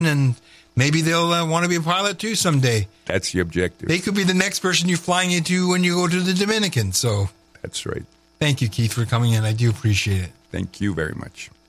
and maybe they'll want to be a pilot too someday. That's the objective. They could be the next person you're flying into when you go to the Dominican. So that's right. Thank you, Keith, for coming in. I do appreciate it. Thank you very much.